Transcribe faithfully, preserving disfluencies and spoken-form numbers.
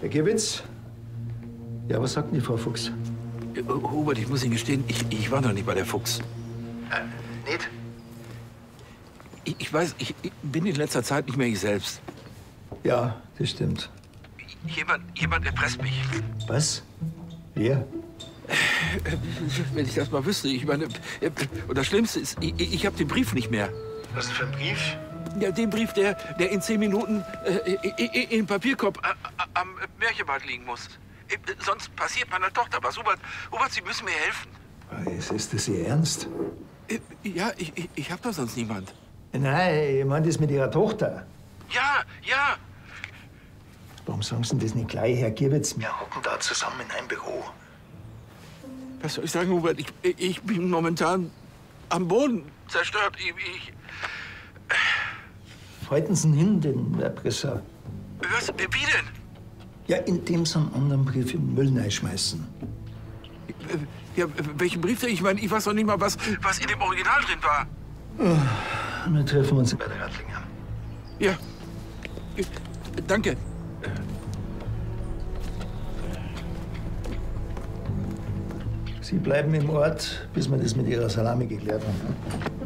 Herr Gewitz? Ja, was sagt denn die Frau Fuchs? Hubert, ich muss Ihnen gestehen, ich, ich war noch nicht bei der Fuchs. Äh, nicht? Ich, ich weiß, ich, ich bin in letzter Zeit nicht mehr ich selbst. Ja, das stimmt. Jemand, jemand erpresst mich. Was? Wer? Wenn ich das mal wüsste. Ich meine, und das Schlimmste ist, ich, ich habe den Brief nicht mehr. Was denn für ein Brief? Ja, den Brief, der, der in zehn Minuten äh, im Papierkorb äh, am Märchenwald liegen muss. Äh, sonst passiert meiner Tochter was. Hubert, Hubert, Sie müssen mir helfen. Ist, ist das Ihr Ernst? Äh, ja, ich, ich, ich habe doch sonst niemand. Nein, ich meine das mit Ihrer Tochter. Ja, ja. Warum sagen Sie denn das nicht gleich, Herr Gewitz? Wir hocken da zusammen in einem Büro. Was soll ich sagen, Hubert? Ich, ich bin momentan am Boden zerstört. Ich, ich Halten Sie ihn hin, den Erpresser. Was? Wie denn? Ja, indem Sie einen anderen Brief in den Müll reinschmeißen. Ja, welchen Brief denn? Ich meine, ich weiß doch nicht mal, was, was in dem Original drin war. Oh, wir treffen uns bei der Rattlinger. Ja. Danke. Sie bleiben im Ort, bis wir das mit Ihrer Salami geklärt haben.